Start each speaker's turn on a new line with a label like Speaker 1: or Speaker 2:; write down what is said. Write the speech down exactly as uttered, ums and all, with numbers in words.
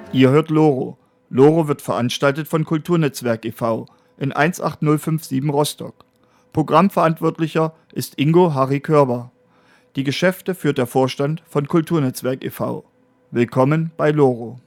Speaker 1: Ihr hört Loro. Loro wird veranstaltet von Kulturnetzwerk e V in eins acht null fünf sieben Rostock. Programmverantwortlicher ist Ingo Harry Körber. Die Geschäfte führt der Vorstand von Kulturnetzwerk e V. Willkommen bei Loro.